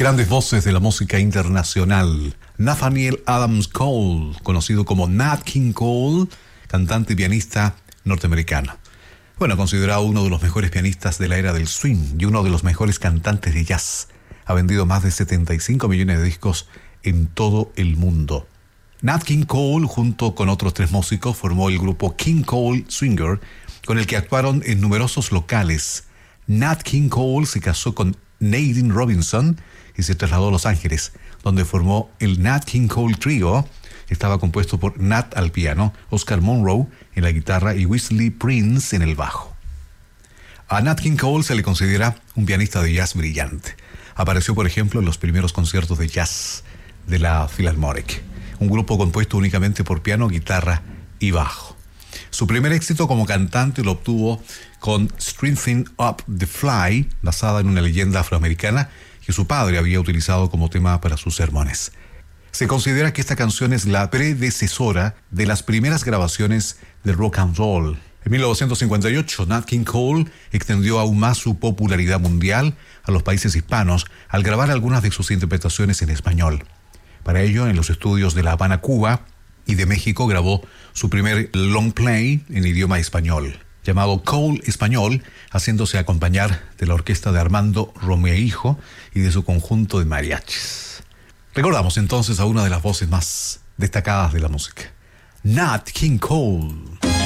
Grandes voces de la música internacional. Nathaniel Adams Cole, conocido como Nat King Cole, cantante y pianista norteamericano. Bueno, considerado uno de los mejores pianistas de la era del swing y uno de los mejores cantantes de jazz. Ha vendido más de 75 millones de discos en todo el mundo. Nat King Cole, junto con otros 3 músicos, formó el grupo King Cole Swinger, con el que actuaron en numerosos locales. Nat King Cole se casó con Nadine Robinson y se trasladó a Los Ángeles, donde formó el Nat King Cole Trio. Estaba compuesto por Nat al piano, Oscar Monroe en la guitarra y Wesley Prince en el bajo. A Nat King Cole se le considera un pianista de jazz brillante. Apareció, por ejemplo, en los primeros conciertos de jazz de la Philharmonic, un grupo compuesto únicamente por piano, guitarra y bajo. Su primer éxito como cantante lo obtuvo con Strengthen Up the Fly, basada en una leyenda afroamericana que su padre había utilizado como tema para sus sermones. Se considera que esta canción es la predecesora de las primeras grabaciones de rock and roll. En 1958, Nat King Cole extendió aún más su popularidad mundial a los países hispanos al grabar algunas de sus interpretaciones en español. Para ello, en los estudios de La Habana, Cuba, y de México, grabó su primer long play en idioma español, llamado Cole Español, haciéndose acompañar de la orquesta de Armando Romeijo y de su conjunto de mariachis. Recordamos entonces a una de las voces más destacadas de la música, Nat King Cole.